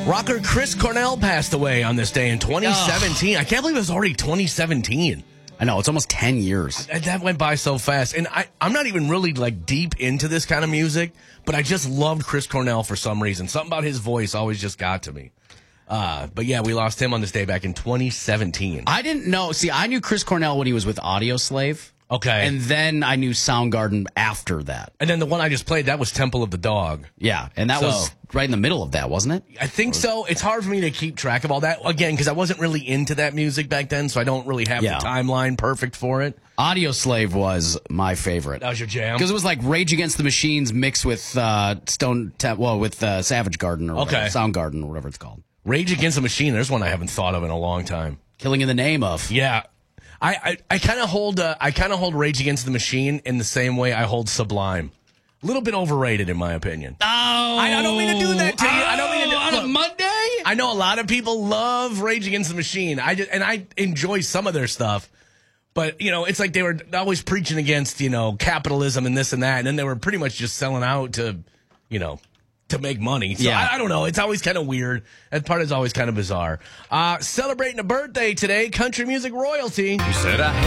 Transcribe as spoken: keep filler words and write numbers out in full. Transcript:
Rocker Chris Cornell passed away on this day in twenty seventeen. Oh. I can't believe it was already twenty seventeen. I know, it's almost ten years. That went by so fast. And I, I'm not even really like deep into this kind of music, but I just loved Chris Cornell for some reason. Something about his voice always just got to me. Uh, but yeah, we lost him on this day back in twenty seventeen. I didn't know. See, I knew Chris Cornell when he was with Audioslave. Okay. And then I knew Soundgarden after that. And then the one I just played, that was Temple of the Dog. Yeah, and that so, was right in the middle of that, wasn't it? I think or, so. It's hard for me to keep track of all that, again, because I wasn't really into that music back then, so I don't really have yeah. the timeline perfect for it. Audioslave was my favorite. That was your jam? Because it was like Rage Against the Machines mixed with uh, Stone, Te- well, with uh, Savage Garden or whatever, okay. Soundgarden or whatever it's called. Rage Against the Machine, there's one I haven't thought of in a long time. Killing in the Name of. Yeah. I, I, I kind of hold uh, I kind of hold Rage Against the Machine in the same way I hold Sublime. A little bit overrated, in my opinion. Oh, I, I don't mean to do that to you. Oh, I don't mean to do, on look, a Monday. I know a lot of people love Rage Against the Machine. I just, and I enjoy some of their stuff, but you know, it's like they were always preaching against you know capitalism and this and that, and then they were pretty much just selling out to, you know. to make money. So yeah. I, I don't know. It's always kind of weird. That part is always kind of bizarre. Uh, celebrating a birthday today, country music royalty. You said I